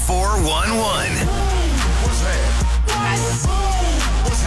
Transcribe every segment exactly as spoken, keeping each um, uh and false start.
four one one. What's that? What's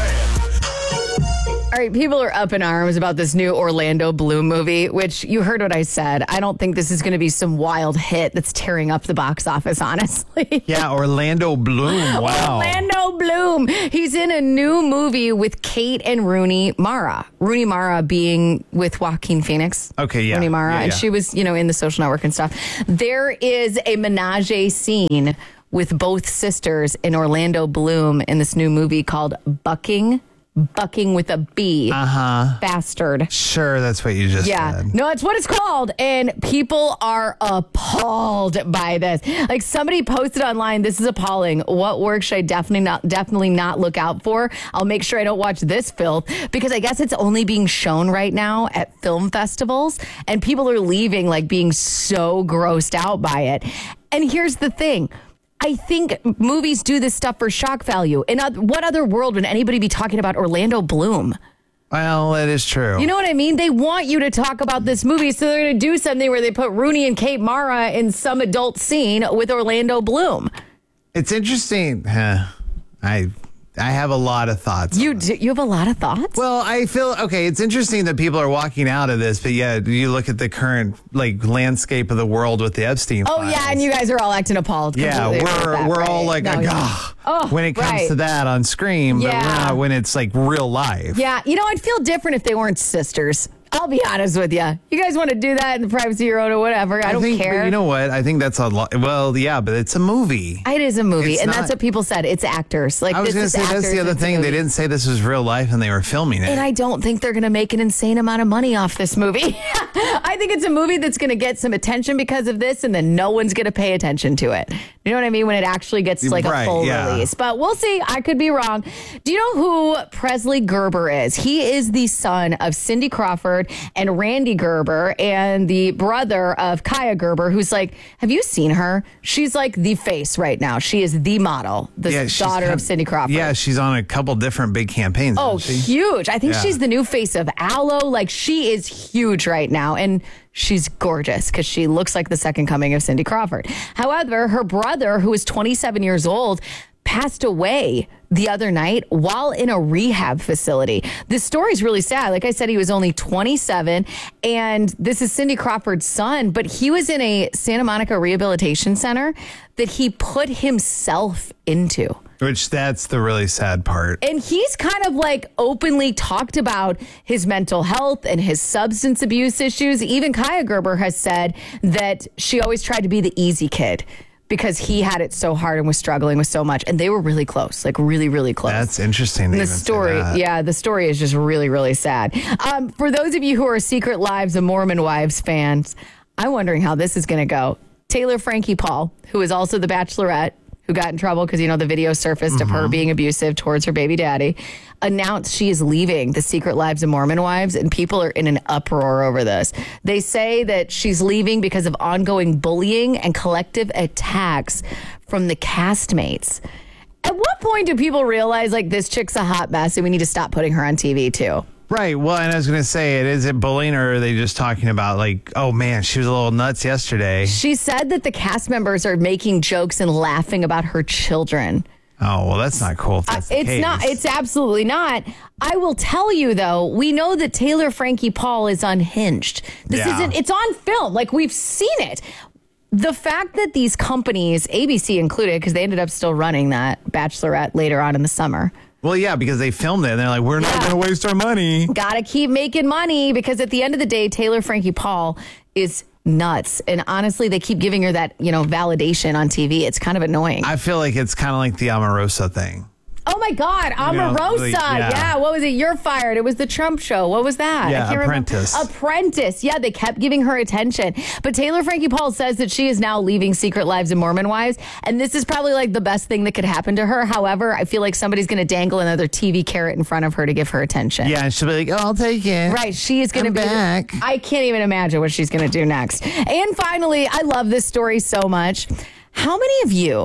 that? All right, people are up in arms about this new Orlando Bloom movie, which you heard what I said. I don't think this is going to be some wild hit that's tearing up the box office, honestly. Yeah, Orlando Bloom. Wow. Orlando Bloom. He's in a new movie with Kate and Rooney Mara. Rooney Mara being with Joaquin Phoenix. Okay, yeah. Rooney Mara. Yeah, And yeah. she was, you know, in The Social Network and stuff. There is a menage scene with both sisters in Orlando Bloom in this new movie called Bucking. Bucking with a B. Uh-huh. Bastard. Sure, that's what you just Yeah. said. No, it's what it's called. And people are appalled by this. Like somebody posted online, this is appalling. What work should I definitely not definitely not look out for? I'll make sure I don't watch this filth because I guess it's only being shown right now at film festivals and people are leaving like being so grossed out by it. And here's the thing. I think movies do this stuff for shock value. In oth- what other world would anybody be talking about Orlando Bloom? Well, that is true. You know what I mean? They want you to talk about this movie, so they're going to do something where they put Rooney and Kate Mara in some adult scene with Orlando Bloom. It's interesting. Huh. I I have a lot of thoughts. You on it. do, you have a lot of thoughts? Well, I feel, okay, it's interesting that people are walking out of this, but yeah, you look at the current like landscape of the world with the Epstein oh, files. yeah, and you guys are all acting appalled. Yeah, completely about we're that, we're right? all like, No, like, yeah. ah, Oh, when it comes right. to that on Scream, but Yeah. we're not when it's like real life. Yeah, you know, I'd feel different if they weren't sisters. I'll be honest with you. You guys want to do that in the privacy of your own or whatever. I, don't think, care. But you know what? I think that's a lot. Well, yeah, but it's a movie. It is a movie, It's and not- that's what people said. It's actors. Like I was this going to is say that's actors, the other it's a thing. They movie. didn't say this was real life and they were filming it. And I don't think they're going to make an insane amount of money off this movie. I think it's a movie that's going to get some attention because of this, and then no one's going to pay attention to it. You know what I mean? When it actually gets like Right, a full yeah. release. But we'll see. I could be wrong. Do you know who Presley Gerber is? He is the son of Cindy Crawford and Randy Gerber and the brother of Kaya Gerber, who's like, have you seen her? She's like the face right now. She is the model, the Yeah, she's daughter kind of Cindy Crawford. Yeah, she's on a couple different big campaigns. Oh, isn't she? huge. I think Yeah. she's the new face of Aloe. Like, she is huge right now. And she's gorgeous because she looks like the second coming of Cindy Crawford. However, her brother, who is twenty-seven years old, passed away the other night while in a rehab facility. This story is really sad. Like I said, he was only twenty-seven, and this is Cindy Crawford's son, but he was in a Santa Monica rehabilitation center that he put himself into. Which that's the really sad part. And he's kind of like openly talked about his mental health and his substance abuse issues. Even Kaya Gerber has said that she always tried to be the easy kid because he had it so hard and was struggling with so much. And they were really close, like really, really close. That's interesting. To The even say story, that. yeah, the story is just really, really sad. Um, for those of you who are Secret Lives of Mormon Wives fans, I'm wondering how this is going to go. Taylor Frankie Paul, who is also the Bachelorette, who got in trouble because, you know, the video surfaced of her being abusive towards her baby daddy, announced she is leaving the Secret Lives of Mormon Wives, and people are in an uproar over this. They say that she's leaving because of ongoing bullying and collective attacks from the castmates. At what point do people realize, like, this chick's a hot mess and we need to stop putting her on T V, too? Right. Well, and I was going to say, it is it bullying, or are they just talking about like, oh man, she was a little nuts yesterday? She said that the cast members are making jokes and laughing about her children. Oh, well, that's not cool. If that's the It's case. not. It's absolutely not. I will tell you, though, we know that Taylor Frankie Paul is unhinged. This Yeah. isn't, it's on film. Like, we've seen it. The fact that these companies, A B C included, because they ended up still running that Bachelorette later on in the summer, Well, yeah, because they filmed it and they're like, we're not Yeah. going to waste our money. gotta keep making money, because at the end of the day, Taylor Frankie Paul is nuts. And honestly, they keep giving her that, you know, validation on T V. It's kind of annoying. I feel like it's kind of like the Omarosa thing. Oh my God, know, Omarosa. like, yeah. yeah. what was it? You're fired. It was the Trump show. What was that? Yeah, I can't Apprentice. remember. Apprentice. Yeah, they kept giving her attention. But Taylor Frankie Paul says that she is now leaving Secret Lives of Mormon Wives. And this is probably like the best thing that could happen to her. However, I feel like somebody's going to dangle another T V carrot in front of her to give her attention. Yeah, and she'll be like, oh, I'll take it. Right. She is going to I'm be back. I can't even imagine what she's going to do next. And finally, I love this story so much. How many of you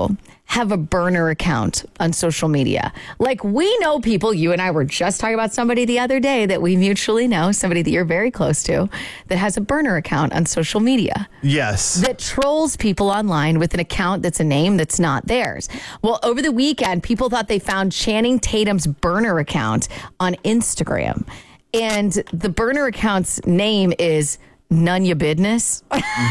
have a burner account on social media. Like, we know people, you and I were just talking about somebody the other day that we mutually know, somebody that you're very close to, that has a burner account on social media. Yes. That trolls people online with an account that's a name that's not theirs. Well, over the weekend, people thought they found Channing Tatum's burner account on Instagram. And the burner account's name is None Ya Business.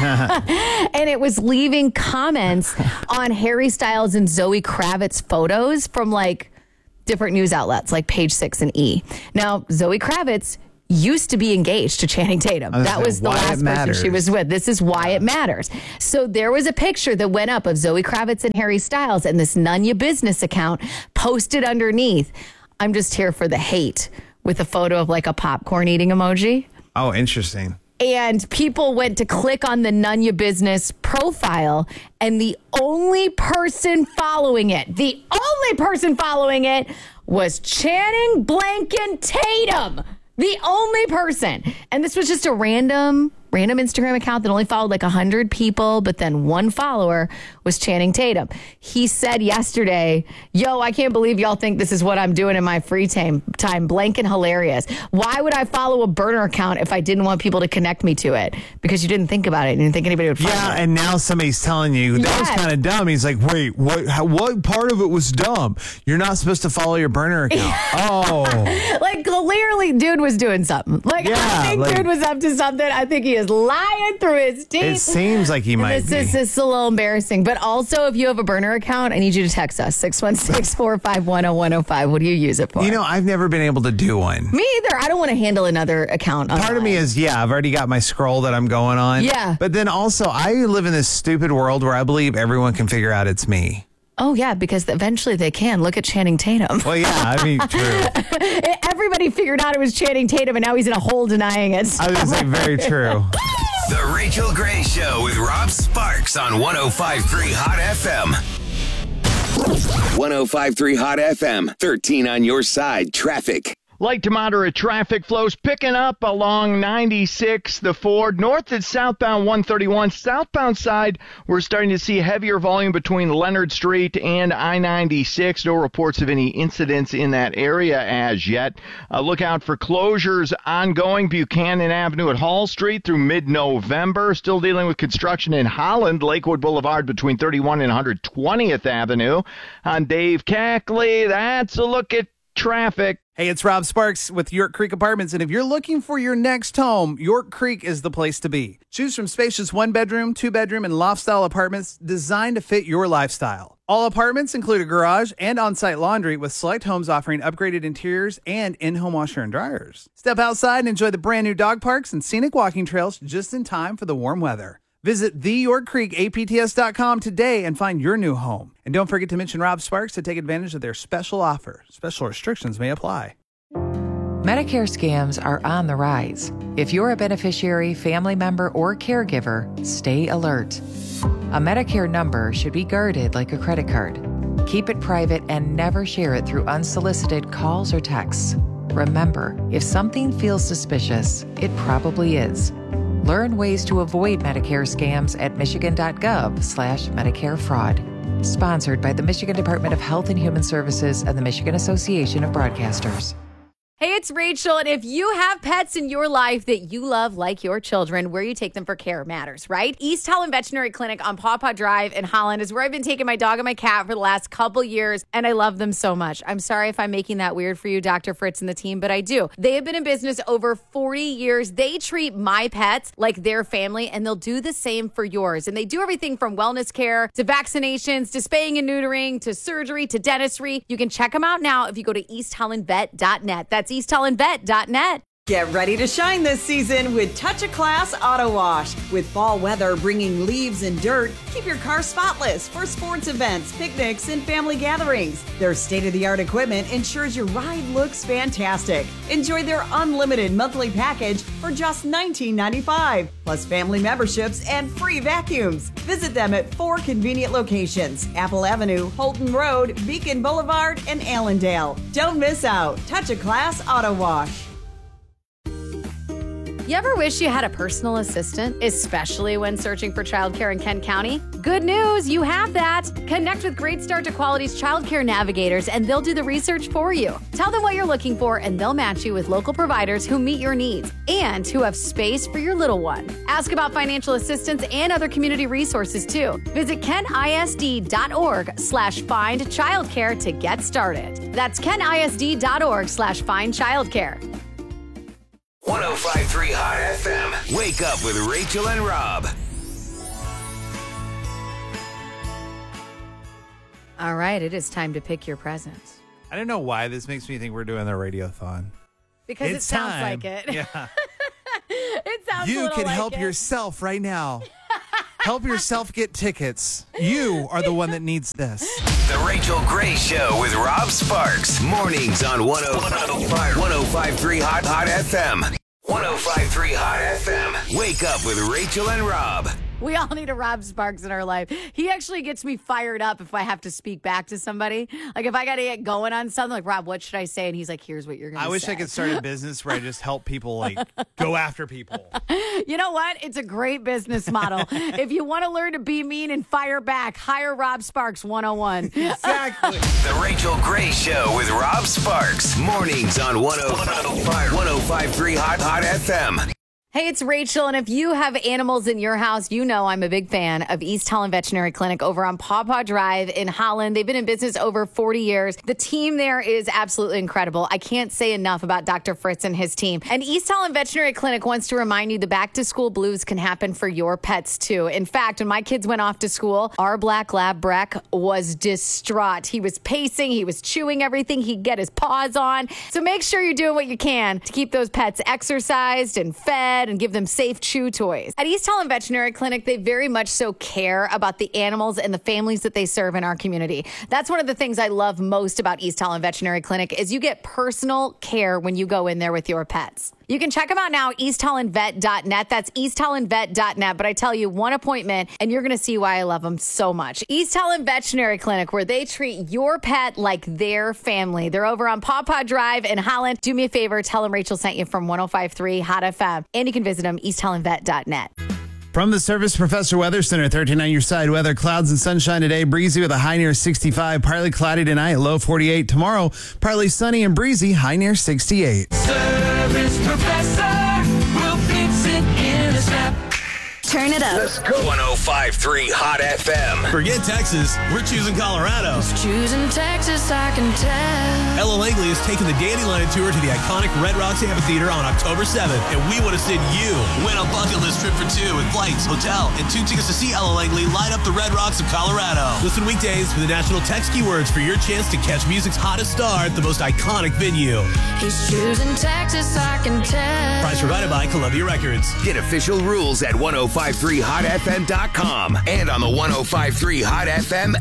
And it was leaving comments on Harry Styles and Zoe Kravitz photos from like different news outlets like Page Six and E. Now, Zoe Kravitz used to be engaged to Channing Tatum. was That saying, was the why it last person matters. she was with. This is why it matters. So there was a picture that went up of Zoe Kravitz and Harry Styles, and this None Ya Business account posted underneath, I'm just here for the hate, with a photo of like a popcorn eating emoji. Oh, interesting. And people went to click on the None Ya Business profile, and the only person following it, the only person following it was Channing Blanken Tatum. The only person. And this was just a random, random Instagram account that only followed like one hundred people, but then one follower was Channing Tatum. He said yesterday, yo, I can't believe y'all think this is what I'm doing in my free time. Time, blank and hilarious. Why would I follow a burner account if I didn't want people to connect me to it? Because you didn't think about it. You didn't think anybody would find Yeah, it. and now somebody's telling you that was Yes. kind of dumb. He's like, wait, what? How, what part of it was dumb? You're not supposed to follow your burner account. Oh, Like, clearly, dude was doing something. Like, Yeah, I think like- dude was up to something. I think he is lying through his teeth. it seems like he And might this be. is this is a little embarrassing. But also, if you have a burner account, I need you to text us six one six, four five one, zero one zero five. What do you use it for? You know, I've never been able to do one. me either. I don't want to handle another account. Part of me online. is, yeah, I've already got my scroll that I'm going on. Yeah. But then also, I live in this stupid world where I believe everyone can figure out it's me. Oh, yeah, because eventually they can. Look at Channing Tatum. Well, yeah, I mean, true. Everybody figured out it was Channing Tatum, and now he's in a hole denying it. I was going to say, very true. The Rachel Gray Show with Rob Sparks on one oh five point three Hot F M. one oh five point three Hot F M, thirteen on your side, traffic. Light to moderate traffic flows picking up along ninety-six, the Ford, north and southbound one thirty-one. Southbound side, we're starting to see heavier volume between Leonard Street and I ninety-six. No reports of any incidents in that area as yet. Uh, look out for closures ongoing. Buchanan Avenue at Hall Street through mid-November. Still dealing with construction in Holland, Lakewood Boulevard between thirty-one and one hundred twentieth Avenue. On Dave Cackley, that's a look at traffic. Hey, it's Rob Sparks with York Creek Apartments, and if you're looking for your next home, York Creek is the place to be. Choose from spacious one-bedroom, two-bedroom, and loft-style apartments designed to fit your lifestyle. All apartments include a garage and on-site laundry, with select homes offering upgraded interiors and in-home washer and dryers. Step outside and enjoy the brand-new dog parks and scenic walking trails just in time for the warm weather. Visit the york creek A P T S dot com today and find your new home. And don't forget to mention Rob Sparks to take advantage of their special offer. Special restrictions may apply. Medicare scams are on the rise. If you're a beneficiary, family member, or caregiver, stay alert. A Medicare number should be guarded like a credit card. Keep it private and never share it through unsolicited calls or texts. Remember, if something feels suspicious, it probably is. Learn ways to avoid Medicare scams at michigan.gov slash Medicare fraud. Sponsored by the Michigan Department of Health and Human Services and the Michigan Association of Broadcasters. Hey, it's Rachel, and if you have pets in your life that you love like your children, where you take them for care matters, right? East Holland Veterinary Clinic on Paw Paw Drive in Holland is where I've been taking my dog and my cat for the last couple years, and I love them so much. I'm sorry if I'm making that weird for you, Doctor Fritz and the team, but I do. They have been in business over forty years. They treat my pets like their family, and they'll do the same for yours. And they do everything from wellness care to vaccinations to spaying and neutering to surgery to dentistry. You can check them out now if you go to east holland vet dot net. That's east holland vet dot net. Get ready to shine this season with Touch of Class Auto Wash. With fall weather bringing leaves and dirt, keep your car spotless for sports events, picnics, and family gatherings. Their state-of-the-art equipment ensures your ride looks fantastic. Enjoy their unlimited monthly package for just nineteen ninety-five dollars, plus family memberships and free vacuums. Visit them at four convenient locations: Apple Avenue, Holton Road, Beacon Boulevard, and Allendale. Don't miss out. Touch of Class Auto Wash. You ever wish you had a personal assistant, especially when searching for childcare in Kent County? Good news, you have that. Connect with Great Start to Quality's childcare navigators, and they'll do the research for you. Tell them what you're looking for, and they'll match you with local providers who meet your needs and who have space for your little one. Ask about financial assistance and other community resources, too. Visit kentisd.org slash find childcare to get started. That's kentisd.org slash find childcare. one oh five point three Hot F M. Wake up with Rachel and Rob. All right, it is time to pick your presents. I don't know why this makes me think we're doing the radiothon. Because It's it sounds time. like it. Yeah. It sounds a You little can like help it. yourself right now. Help yourself get tickets. You are the one that needs this. The Rachel Gray Show with Rob Sparks. Mornings on one oh five point three Hot Hot F M. one oh five point three Hot F M. Wake up with Rachel and Rob. We all need a Rob Sparks in our life. He actually gets me fired up if I have to speak back to somebody. Like if I got to get going on something, like, Rob, what should I say? And he's like, here's what you're going to say. I wish I could start a business where I just help people like go after people. You know what? It's a great business model. If you want to learn to be mean and fire back, hire Rob Sparks one oh one. Exactly. The Rachel Gray Show with Rob Sparks. Mornings on one oh five point three Hot Hot F M. Hey, it's Rachel, and if you have animals in your house, you know I'm a big fan of East Holland Veterinary Clinic over on Paw Paw Drive in Holland. They've been in business over forty years. The team there is absolutely incredible. I can't say enough about Doctor Fritz and his team. And East Holland Veterinary Clinic wants to remind you the back-to-school blues can happen for your pets, too. In fact, when my kids went off to school, our black lab Breck was distraught. He was pacing, he was chewing everything, he'd get his paws on. So make sure you're doing what you can to keep those pets exercised and fed and give them safe chew toys. At East Holland Veterinary Clinic, they very much so care about the animals and the families that they serve in our community. That's one of the things I love most about East Holland Veterinary Clinic is you get personal care when you go in there with your pets. You can check them out now, east holland vet dot net. That's east holland vet dot net. But I tell you, one appointment, and you're going to see why I love them so much. East Holland Veterinary Clinic, where they treat your pet like their family. They're over on Paw Paw Drive in Holland. Do me a favor, tell them Rachel sent you from one oh five point three Hot F M. And you can visit them, east holland vet dot net. From the Service Professor Weather Center, thirteen on your side weather, clouds and sunshine today, breezy with a high near sixty-five, partly cloudy tonight, low forty-eight. Tomorrow, partly sunny and breezy, high near sixty-eight. Service Professor will fix it in a snap. Turn it up. Let's go. one oh five point three Hot F M. Forget Texas. We're choosing Colorado. Choosing Texas, I can tell. Ella Langley is taking the Dandelion Tour to the iconic Red Rocks Amphitheater on October seventh, and we want to send you. Win a bucket list trip for two with flights, hotel, and two tickets to see Ella Langley light up the Red Rocks of Colorado. Listen weekdays for the national text keywords for your chance to catch music's hottest star at the most iconic venue. He's choosing Texas, I can tell. Prize provided by Columbia Records. Get official rules at ten fifty-three hot f m dot com and on the one oh five point three Hot F M